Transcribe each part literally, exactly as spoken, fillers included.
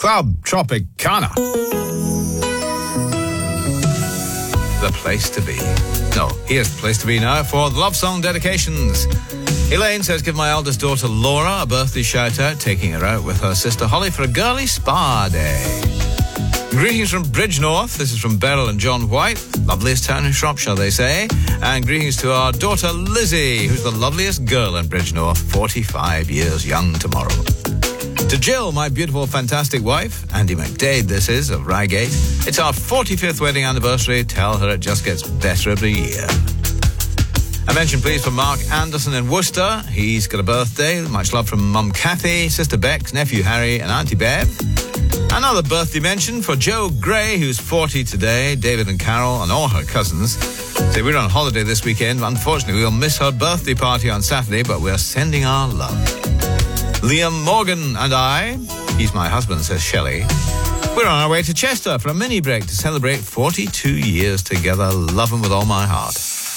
Club Tropicana. The place to be. No, here's the place to be now for the love song dedications. Elaine says, give my eldest daughter Laura a birthday shout out, taking her out with her sister Holly for a girly spa day. Greetings from Bridgenorth. This is from Beryl and John White. Loveliest town in Shropshire, they say. And greetings to our daughter Lizzie, who's the loveliest girl in Bridgenorth, forty-five years young tomorrow. To Jill, my beautiful, fantastic wife, Andy McDade this is, of Reigate. It's our forty-fifth wedding anniversary. Tell her it just gets better every year. A mention, please, for Mark Anderson in Worcester. He's got a birthday. Much love from Mum Kathy, Sister Bex, Nephew Harry, and Auntie Bev. Another birthday mention for Joe Gray, who's forty today, David and Carol, and all her cousins. So we're on holiday this weekend. Unfortunately, we'll miss her birthday party on Saturday, but we're sending our love. Liam Morgan and I, he's my husband, says Shelley, we're on our way to Chester for a mini break to celebrate forty-two years together. Love him with all my heart.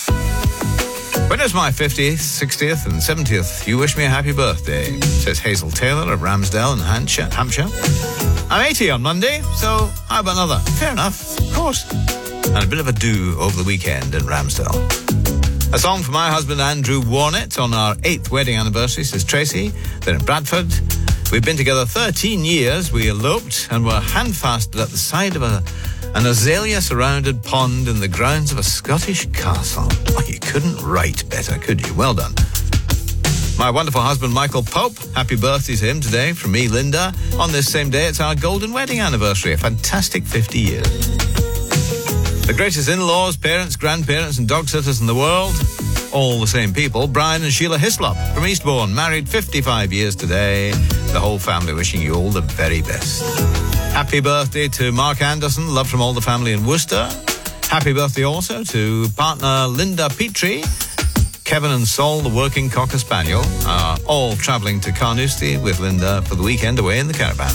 When it's my fiftieth, sixtieth and seventieth, you wish me a happy birthday, says Hazel Taylor of Ramsdale in Hampshire. Hampshire. I'm eighty on Monday, so how about another? Fair enough, of course. And a bit of a do over the weekend in Ramsdale. A song for my husband Andrew Warnett on our eighth wedding anniversary, says Tracy. They're in Bradford. We've been together thirteen years. We eloped and were handfasted at the side of a, an azalea-surrounded pond in the grounds of a Scottish castle. Oh, you couldn't write better, could you? Well done. My wonderful husband Michael Pope, happy birthday to him today from me, Linda. On this same day, it's our golden wedding anniversary, a fantastic fifty years. The greatest in-laws, parents, grandparents and dog sitters in the world, all the same people. Brian and Sheila Hislop from Eastbourne, married fifty-five years today. The whole family wishing you all the very best. Happy birthday to Mark Anderson, love from all the family in Worcester. Happy birthday also to partner Linda Petrie. Kevin and Sol, the working Cocker Spaniel, are all travelling to Carnoustie with Linda for the weekend away in the caravan.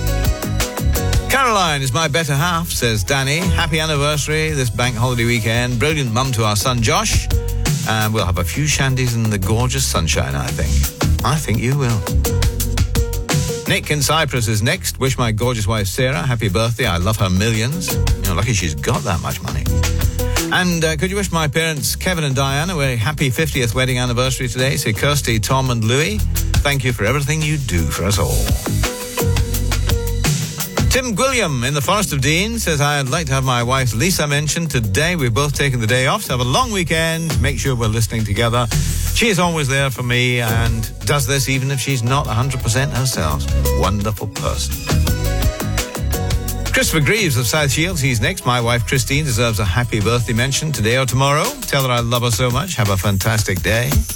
Caroline is my better half, says Danny. Happy anniversary this bank holiday weekend. Brilliant mum to our son Josh. And we'll have a few shandies in the gorgeous sunshine, I think. I think you will. Nick in Cyprus is next. Wish my gorgeous wife Sarah happy birthday. I love her millions. You know, lucky she's got that much money. And uh, could you wish my parents Kevin and Diana a very happy fiftieth wedding anniversary today? Say Kirsty, Tom and Louie, thank you for everything you do for us all. Tim Gwilliam in the Forest of Dean says, I'd like to have my wife Lisa mentioned today. We've both taken the day off, so have a long weekend. Make sure we're listening together. She is always there for me and does this even if she's not one hundred percent herself. Wonderful person. Christopher Greaves of South Shields, he's next. My wife Christine deserves a happy birthday mention today or tomorrow. Tell her I love her so much. Have a fantastic day.